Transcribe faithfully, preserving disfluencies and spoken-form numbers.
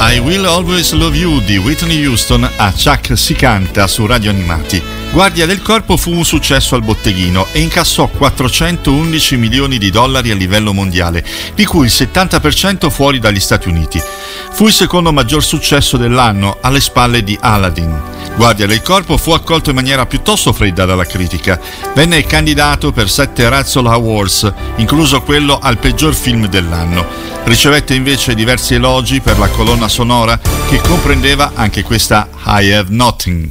I Will Always Love You di Whitney Houston a Chuck si canta su Radio Animati. Guardia del Corpo fu un successo al botteghino e incassò quattrocentoundici milioni di dollari a livello mondiale, di cui il settanta per cento fuori dagli Stati Uniti. Fu il secondo maggior successo dell'anno, alle spalle di Aladdin. Guardia del Corpo fu accolto in maniera piuttosto fredda dalla critica. Venne candidato per sette Razzie Awards, incluso quello al peggior film dell'anno. Ricevette invece diversi elogi per la colonna sonora che comprendeva anche questa I Have Nothing.